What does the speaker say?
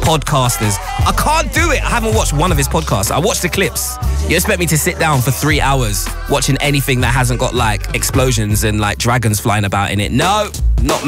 podcasters. I can't do it. I haven't watched one of his podcasts. I watched the clips. You expect me to sit down for 3 hours watching anything that hasn't got like explosions and like dragons flying about in it? No, not me.